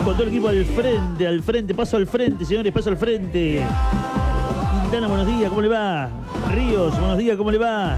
Con todo el equipo al frente, paso al frente, señores, paso al frente. Quintana, buenos días, ¿cómo le va? Ríos, buenos días, ¿cómo le va?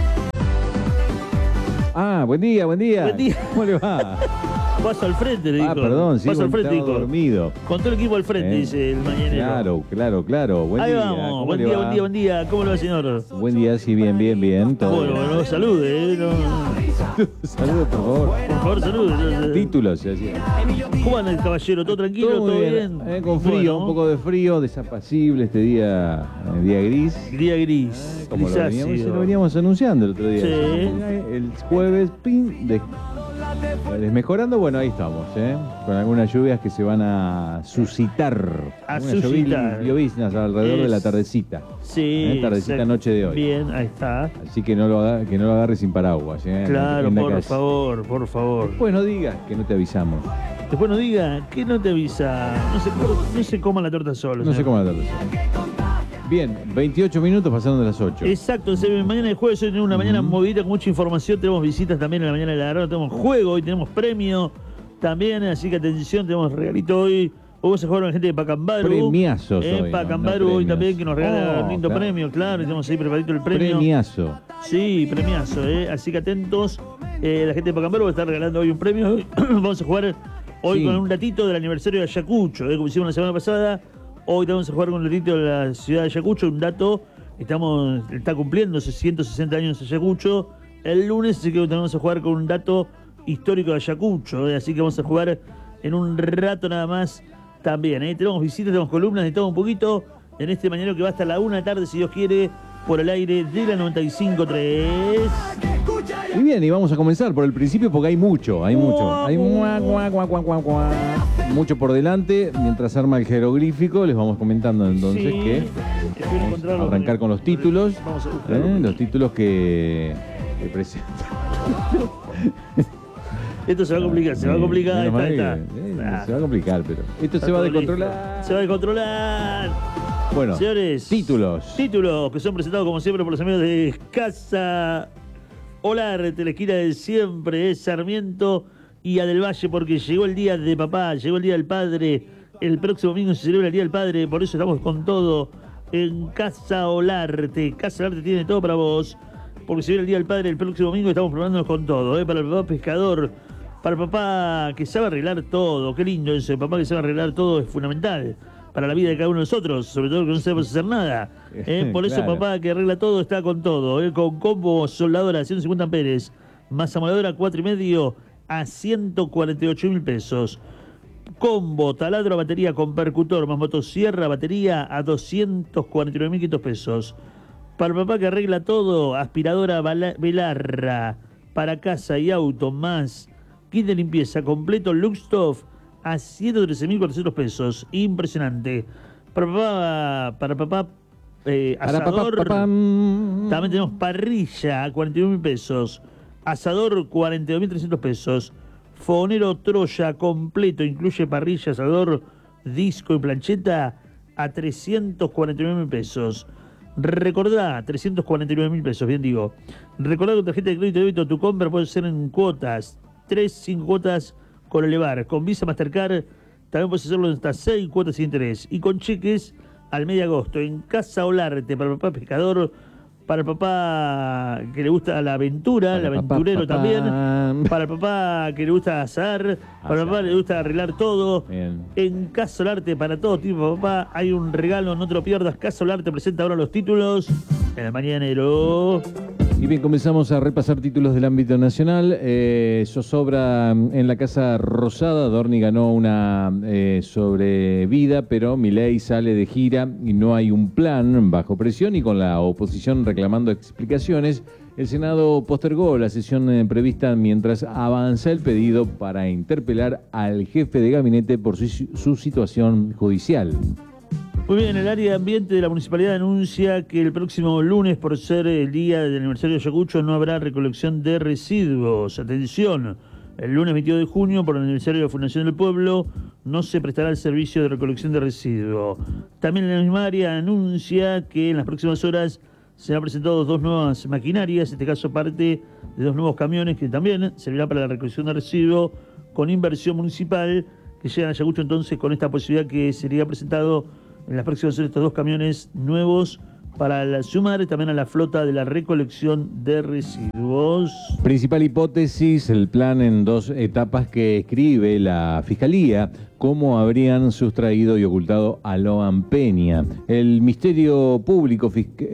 Ah, buen día. Buen día. ¿Cómo le va? Paso al frente, le dijo. Perdón, sí, paso al frente, estaba dijo. dormido. Con todo el equipo al frente, dice el mañanero. Claro. Buen Ahí día. vamos, buen día. ¿Cómo le va, señor? Buen día, sí, bien. Todo bien. Bueno, salude, Saludos, por favor. Por favor, salude. Títulos, se hacía. ¿Cómo anda el caballero? ¿Todo tranquilo? Todo muy bien? Con frío, Bueno, un poco de frío, desapacible este día gris. Día gris. Como grisáceo. lo veníamos anunciando el otro día. Sí. El jueves, desmejorando, bueno, ahí estamos, con algunas lluvias que se van a suscitar. Lloviznas alrededor de la tardecita. Sí. Tardecita noche de hoy. Bien, ahí está. Así que no lo agarre sin paraguas. Claro, por favor. Después no digas que no te avisamos. Después no diga que no te avisa. No se coma la torta solo. No se coma la torta solo. Bien, 28 minutos pasando de las 8. Exacto, mañana de jueves, hoy tenemos una mañana movidita con mucha información, tenemos visitas también en la mañana de la radio, tenemos juego, hoy tenemos premio también, así que atención, tenemos regalito hoy. Hoy vamos a jugar con la gente de Pacambaru. Premiazos hoy. Pacambaru hoy también, que nos regala un lindo premio, claro, tenemos ahí preparadito el premio. Premiazo. Sí, premiazo, así que atentos, la gente de Pacambaru va a estar regalando hoy un premio. Vamos a jugar hoy con un datito del aniversario de Ayacucho, como hicimos la semana pasada. Hoy vamos a jugar con el datito de la ciudad de Ayacucho, un dato, está cumpliendo 160 años Ayacucho el lunes, así que vamos a jugar con un dato histórico de Ayacucho, así que vamos a jugar en un rato nada más también. Tenemos visitas, tenemos columnas de todo un poquito en este mañana que va hasta la 1 de la tarde, si Dios quiere, por el aire de la 95.3. Y bien, y vamos a comenzar por el principio porque hay mucho. Hay mucho por delante. Mientras arma el jeroglífico, les vamos comentando entonces que vamos a arrancar con los títulos. Los títulos que presentan. Esto se va a complicar, se va a complicar. Se va a complicar, pero esto se va a descontrolar. Se va a descontrolar. Bueno, señores, títulos que son presentados como siempre por los amigos de Casa Olarte, la esquina de siempre, Sarmiento y a del Valle, porque llegó el día de papá, llegó el día del padre. El próximo domingo se celebra el día del padre, por eso estamos con todo en Casa Olarte. Casa Olarte tiene todo para vos, porque se viene el día del padre el próximo domingo, estamos preparándonos con todo, para el papá pescador, para el papá que sabe arreglar todo. Qué lindo eso, el papá que sabe arreglar todo es fundamental para la vida de cada uno de nosotros, sobre todo que no sabemos hacer nada. Por eso claro. Papá que arregla todo está con todo, con combo soldadora 150 amperes, más amoladora 4,5 a 148.000 pesos. Combo taladro batería con percutor más motosierra batería a 249.500 pesos. Para papá que arregla todo, aspiradora Velarra para casa y auto más kit de limpieza completo Luxtoff a 113.400 pesos. Impresionante. Para papá asador. También tenemos parrilla a 41.000 pesos. Asador 42.300 pesos. Fogonero Troya completo, incluye parrilla, asador, disco y plancheta a 349.000 pesos. Recordá, 349.000 pesos, bien digo. Recordá con tarjeta de crédito y débito tu compra puede ser en cuotas, 3-5 cuotas con Elevar. Con Visa Mastercard también puedes hacerlo en hasta 6 cuotas sin interés. Y con cheques al medio agosto. En Casa Olarte, para el papá pescador, para el papá que le gusta la aventura, el aventurero también. Para el papá que le gusta asar, para el papá que le gusta arreglar todo. Bien. En Casa Olarte, para todo tipo de papá, hay un regalo, no te lo pierdas. Casa Olarte presenta ahora los títulos en el mañanero. Y bien, comenzamos a repasar títulos del ámbito nacional. Zozobra en la Casa Rosada. Dorni ganó una sobre vida, pero Milei sale de gira y no hay un plan, bajo presión y con la oposición reclamando explicaciones. El Senado postergó la sesión prevista mientras avanza el pedido para interpelar al jefe de gabinete por su situación judicial. Muy bien, el área de ambiente de la municipalidad anuncia que el próximo lunes, por ser el día del aniversario de Ayacucho, no habrá recolección de residuos. Atención, el lunes 22 de junio, por el aniversario de la Fundación del Pueblo, no se prestará el servicio de recolección de residuos. También en la misma área anuncia que en las próximas horas se han presentado 2 nuevas maquinarias, en este caso parte de 2 nuevos camiones que también servirán para la recolección de residuos con inversión municipal. que llegan a Ayacucho entonces con esta posibilidad que sería presentado en las próximas horas estos 2 camiones nuevos para sumar también a la flota de la recolección de residuos. Principal hipótesis, el plan en 2 etapas que escribe la Fiscalía, cómo habrían sustraído y ocultado a Loan Peña. El Ministerio Público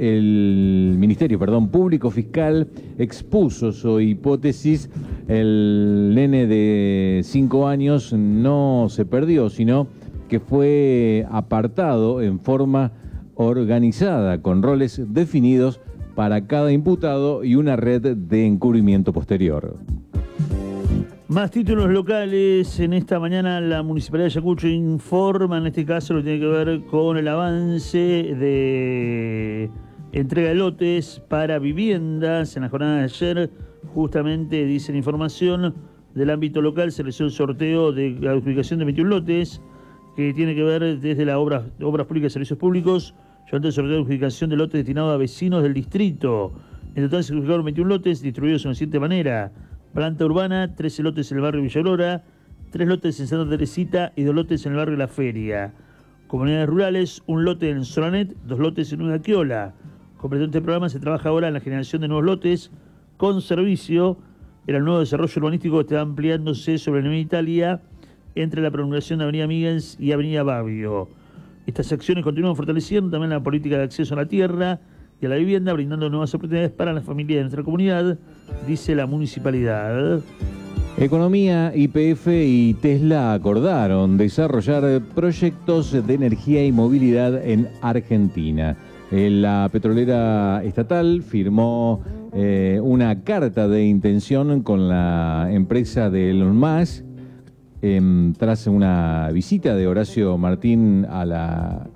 Fiscal expuso su hipótesis. El nene de 5 años no se perdió, sino que fue apartado en forma organizada, con roles definidos para cada imputado y una red de encubrimiento posterior. Más títulos locales. En esta mañana la Municipalidad de Ayacucho informa, en este caso lo que tiene que ver con el avance de entrega de lotes para viviendas. En la jornada de ayer, justamente dicen información del ámbito local, se realizó el sorteo de la adjudicación de 21 lotes, que tiene que ver desde las obras públicas y servicios públicos. Llevando el sorteo de adjudicación de lotes destinados a vecinos del distrito. En total se adjudicaron 21 lotes distribuidos de la siguiente manera: planta urbana, 13 lotes en el barrio Villa Aurora, 3 lotes en Santa Teresita y 2 lotes en el barrio La Feria. Comunidades rurales, 1 lote en Solanet, 2 lotes en Udaquiola. Completando este programa se trabaja ahora en la generación de nuevos lotes con servicio. Era el nuevo desarrollo urbanístico que está ampliándose sobre Nueva Italia entre la prolongación de Avenida Miguel y Avenida Babio. Estas acciones continúan fortaleciendo también la política de acceso a la tierra y a la vivienda, brindando nuevas oportunidades para las familias de nuestra comunidad, dice la municipalidad. Economía, YPF y Tesla acordaron desarrollar proyectos de energía y movilidad en Argentina. La petrolera estatal firmó una carta de intención con la empresa de Elon Musk, tras una visita de Horacio Martín a la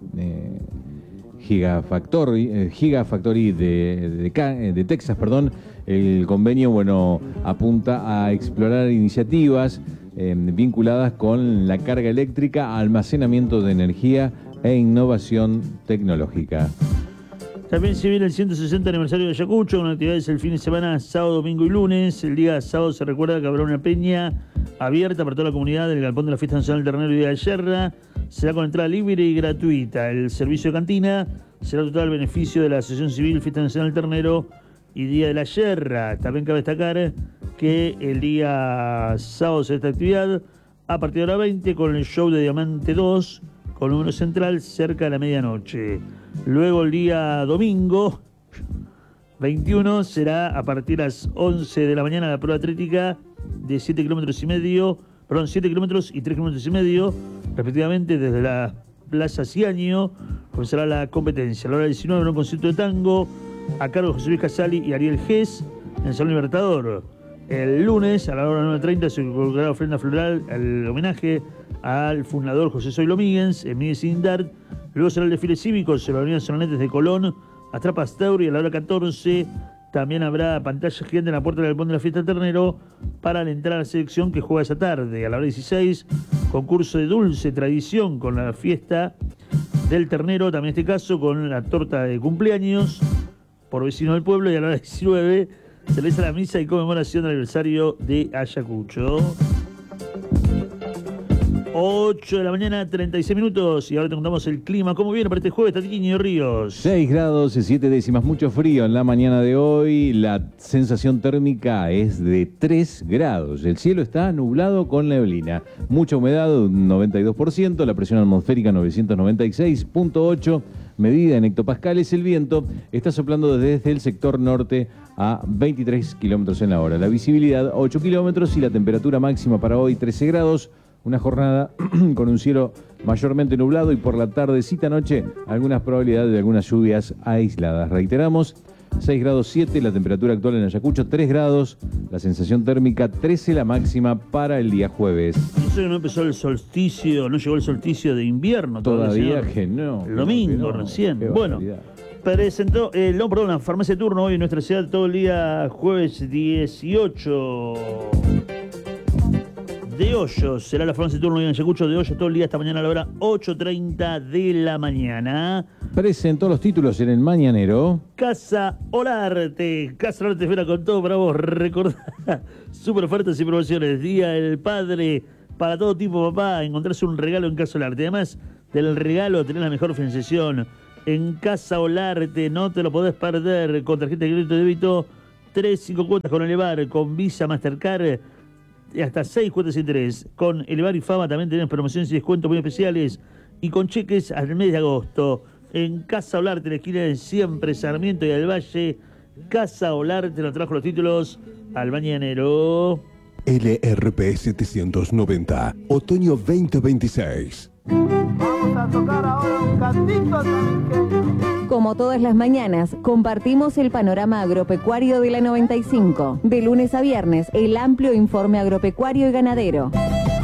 Gigafactory de Texas, el convenio apunta a explorar iniciativas vinculadas con la carga eléctrica, almacenamiento de energía e innovación tecnológica. También se viene el 160 aniversario de Ayacucho, con actividades el fin de semana, sábado, domingo y lunes. El día sábado se recuerda que habrá una peña abierta para toda la comunidad del Galpón de la Fiesta Nacional del Ternero y de la Yerra. Será con entrada libre y gratuita. El servicio de cantina será total beneficio de la Asociación Civil Fiesta Nacional del Ternero y Día de la Yerra. También cabe destacar que el día sábado será esta actividad a partir de la hora 20 con el show de Diamante 2, con número central cerca de la medianoche. Luego el día domingo 21 será a partir de las 11 de la mañana la prueba atlética de 7 kilómetros y 3 kilómetros y medio, respectivamente desde la Plaza Ciaño. Comenzará la competencia. A la hora 19 un concierto de tango a cargo de José Luis Casali y Ariel Gess en el Salón Libertador. El lunes a la hora 9:30 se colocará ofrenda floral al homenaje al fundador José Zoilo Míguez en Míguez Indart. Luego será el desfile cívico sobre la avenida Solanet desde Colón hasta Pasteur, y a la hora 14 también habrá pantalla gigante en la puerta del Galpón de la Fiesta del Ternero para alentar a la selección que juega esa tarde. A la hora 16, concurso de dulce tradición con la fiesta del Ternero, también en este caso con la torta de cumpleaños por vecinos del pueblo, y a la hora 19 se realiza la misa y conmemoración del aniversario de Ayacucho. 8 de la mañana, 36 minutos, y ahora te contamos el clima. ¿Cómo viene para este jueves, Tatiño Ríos? 6 grados y 7 décimas, mucho frío en la mañana de hoy. La sensación térmica es de 3 grados. El cielo está nublado con neblina. Mucha humedad, un 92%. La presión atmosférica 996.8. Medida en hectopascales. El viento está soplando desde el sector norte a 23 kilómetros en la hora. La visibilidad 8 kilómetros y la temperatura máxima para hoy 13 grados. Una jornada con un cielo mayormente nublado y por la tardecita noche algunas probabilidades de algunas lluvias aisladas. Reiteramos, 6 grados 7 la temperatura actual en Ayacucho, 3 grados, la sensación térmica 13 la máxima para el día jueves. Y eso que no empezó el solsticio, no llegó el solsticio de invierno todavía, que no. El domingo recién. Bueno, presentó la farmacia de turno hoy en nuestra ciudad todo el día jueves 18 de Hoyos. Será la farmacia de turno hoy en Ayacucho de Hoyos todo el día esta mañana a la hora 8:30 de la mañana. Presentó los títulos en el Mañanero. Casa Olarte. Casa Olarte espera con todo para vos. Recordá, super ofertas y promociones. Día del Padre, para todo tipo, papá. Encontrás un regalo en Casa Olarte. Además del regalo, tenés la mejor financiación. En Casa Olarte, no te lo podés perder. Con tarjeta de crédito y débito, 3-5 cuotas con Elevar, con Visa, Mastercard, hasta 6 cuotas sin interés. Con Elevar y Fama también tenemos promociones y descuentos muy especiales. Y con cheques al mes de agosto. En Casa Olarte, la esquina de siempre, Sarmiento y del Valle. Casa Olarte nos trajo los títulos al mañanero. LRP 790, otoño 2026. Vamos a tocar ahora un cantito también. Como todas las mañanas, compartimos el panorama agropecuario de la 95. De lunes a viernes, el amplio informe agropecuario y ganadero.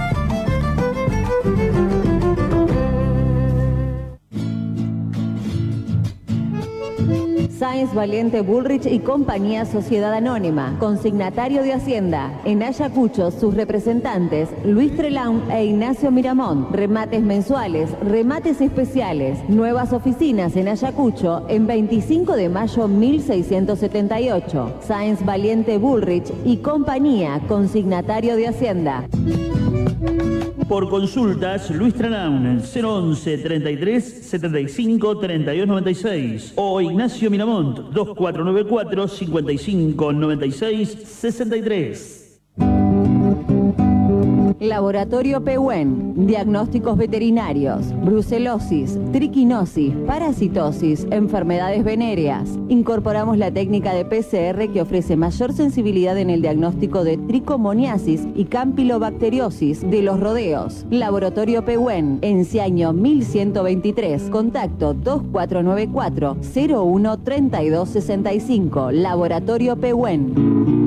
Sáenz Valiente Bullrich y Compañía Sociedad Anónima, consignatario de Hacienda. En Ayacucho, sus representantes, Luis Trelaun e Ignacio Miramón. Remates mensuales, remates especiales. Nuevas oficinas en Ayacucho, en 25 de mayo 1678. Sáenz Valiente Bullrich y Compañía, consignatario de Hacienda. Por consultas, Luis Trelaun, 011 33 75 32 96 o Ignacio Miramont, 2494 55 96 63. Laboratorio Pehuen, diagnósticos veterinarios, brucelosis, triquinosis, parasitosis, enfermedades venéreas. Incorporamos la técnica de PCR que ofrece mayor sensibilidad en el diagnóstico de tricomoniasis y campylobacteriosis de los rodeos. Laboratorio Pehuen, Enciaño 1123, contacto 2494 01 3265. Laboratorio Pehuen.